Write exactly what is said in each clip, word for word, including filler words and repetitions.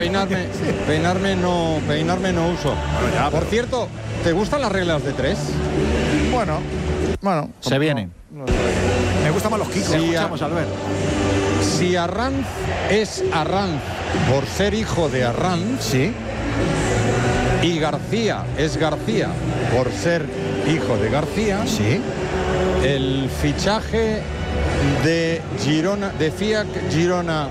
Peinarme, peinarme no, peinarme no uso. Bueno, ya, Por pero... cierto, ¿te gustan las reglas de tres? Bueno, bueno. Se vienen. No, no sé. Me gustan más los kicks. Sí, Escuchamos, a... Albert. Si Arranz es Arranz por ser hijo de Arranz, sí, y García es García por ser hijo de García, sí, el fichaje de Girona, de Fiac Girona,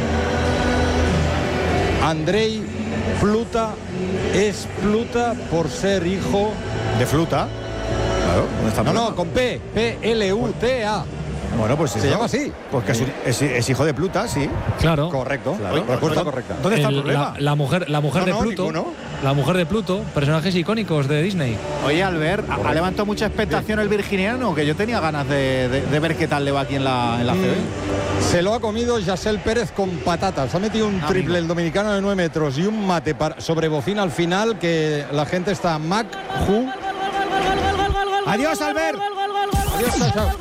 Andrei Pluta es Pluta por ser hijo de Fluta. Claro, ¿dónde está? No, no, con P, P L U T A. Bueno, pues se eso. llama así. Porque es, es, es hijo de Pluta, sí. Claro. Correcto. Claro. Respuesta correcta. ¿Dónde está el, el problema? La, la mujer, la mujer No, de no, Pluto. ninguno. La mujer de Pluto, personajes icónicos de Disney. Oye, Albert, ¿ha, ha levantado mucha expectación el virginiano? Que yo tenía ganas de, de, de ver qué tal le va aquí en la, en la C B. Mm, se lo ha comido Yasel Pérez con patatas. Ha metido un Amigo. triple el dominicano de nueve metros y un mate para, sobre bocina al final que la gente está Mac, Ju. Adiós, Albert. Adiós, chao, chao.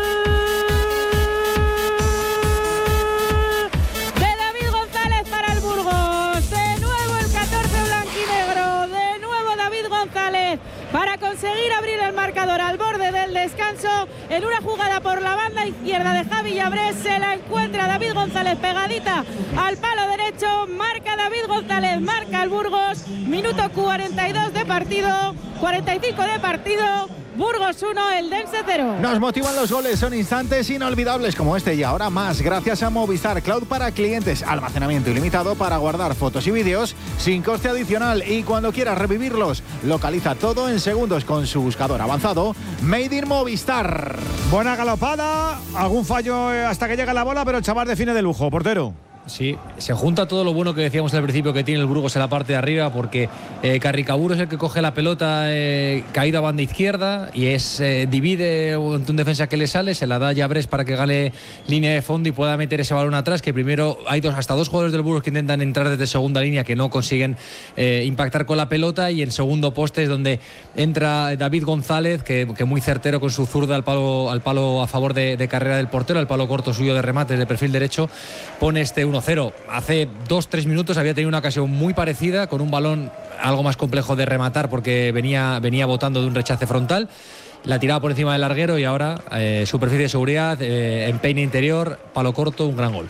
Para conseguir abrir el marcador al borde del descanso, en una jugada por la banda izquierda de Javi Llabrés, se la encuentra David González pegadita al palo derecho, marca David González, marca el Burgos, minuto cuarenta y dos de partido, cuarenta y cinco de partido, Burgos uno, Eldense cero. Nos motivan los goles, son instantes inolvidables como este y ahora más gracias a Movistar Cloud para clientes, almacenamiento ilimitado para guardar fotos y vídeos sin coste adicional y cuando quieras revivirlos, localiza todo en segundos con su buscador avanzado Made in Movistar. Buena galopada, algún fallo hasta que llega la bola, pero el chaval define de lujo, portero. Sí, se junta todo lo bueno que decíamos al principio que tiene el Burgos en la parte de arriba, porque eh, Carricaburu es el que coge la pelota eh, caída a banda izquierda y es eh, divide ante un defensa que le sale, se la da a Llabrés para que gane línea de fondo y pueda meter ese balón atrás, que primero hay dos, hasta dos jugadores del Burgos que intentan entrar desde segunda línea que no consiguen eh, impactar con la pelota, y en segundo poste es donde entra David González, que, que muy certero con su zurda al palo, al palo a favor de, de carrera del portero, al palo corto suyo de remates de perfil derecho, pone este uno cero. Hace dos tres minutos había tenido una ocasión muy parecida con un balón algo más complejo de rematar porque venía, venía botando de un rechace frontal, la tiraba por encima del larguero y ahora eh, superficie de seguridad, eh, empeine interior, palo corto, un gran gol.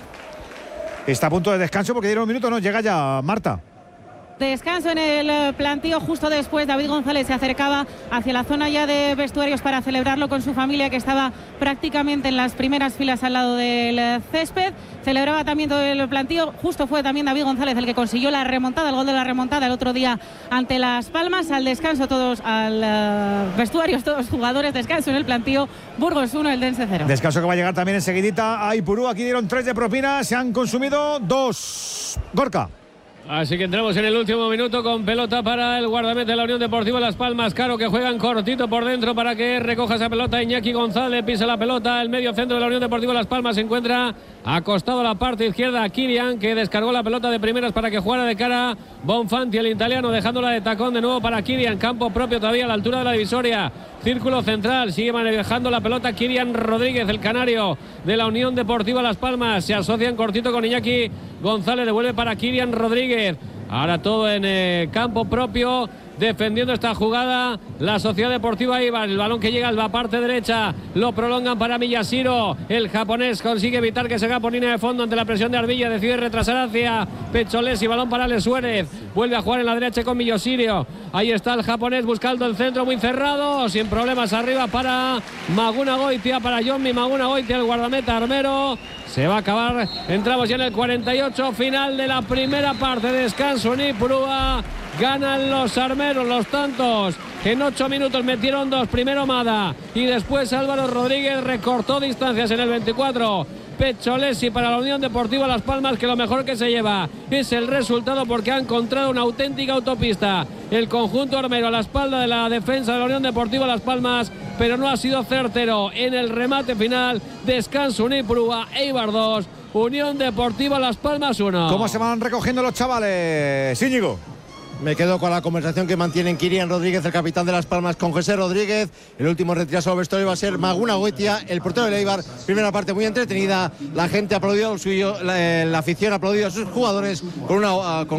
Está a punto de descanso porque dieron un minuto, no, llega ya Marta. Descanso en el plantío justo después. David González se acercaba hacia la zona ya de vestuarios para celebrarlo con su familia, que estaba prácticamente en las primeras filas al lado del césped. Celebraba también todo el plantío. Justo fue también David González el que consiguió la remontada, el gol de la remontada el otro día ante Las Palmas. Al descanso todos, al uh, vestuarios todos jugadores, descanso en el plantío. Burgos uno, Eldense cero. Descanso que va a llegar también enseguidita a Ipurú. Aquí dieron tres de propina, se han consumido dos. Gorka. Así que entramos en el último minuto con pelota para el guardameta de la Unión Deportiva Las Palmas, Caro, que juegan cortito por dentro para que recoja esa pelota. Iñaki González pisa la pelota, el medio centro de la Unión Deportiva Las Palmas se encuentra acostado a la parte izquierda Kirian, que descargó la pelota de primeras para que jugara de cara Bonfanti, el italiano, dejándola de tacón de nuevo para Kirian, campo propio todavía a la altura de la divisoria, círculo central, sigue manejando la pelota Kirian Rodríguez, el canario de la Unión Deportiva Las Palmas, se asocia en cortito con Iñaki González, devuelve para Kirian Rodríguez. Ahora todo en eh, campo propio, defendiendo esta jugada la Sociedad Deportiva Eibar. El balón que llega a la parte derecha lo prolongan para Miyashiro. El japonés consigue evitar que se haga por línea de fondo ante la presión de Arbilla. Decide retrasar hacia Pecholesi. Balón para Ale Suárez. Vuelve a jugar en la derecha con Miyashiro. Ahí está el japonés buscando el centro muy cerrado. Sin problemas arriba para Maguna Goitia, para Jonmi Maguna Goitia, el guardameta armero. Se va a acabar. Entramos ya en el cuarenta y ocho, final de la primera parte. Descanso en Ipurúa. Ganan los armeros, los tantos. En ocho minutos metieron dos. Primero Mada y después Álvaro Rodríguez recortó distancias en el veinticuatro. Pecholesi para la Unión Deportiva Las Palmas, que lo mejor que se lleva es el resultado porque ha encontrado una auténtica autopista el conjunto armero a la espalda de la defensa de la Unión Deportiva Las Palmas, pero no ha sido certero en el remate final. Descanso en Ipurúa, Eibar dos, Unión Deportiva Las Palmas uno. ¿Cómo se van recogiendo los chavales, Íñigo? Me quedo con la conversación que mantienen Kirian Rodríguez, el capitán de Las Palmas, con José Rodríguez. El último retirado al vestuario va a ser Maguna Goitia, el portero del Eibar. Primera parte muy entretenida, la gente ha aplaudido al suyo, la, la afición ha aplaudido a sus jugadores con una con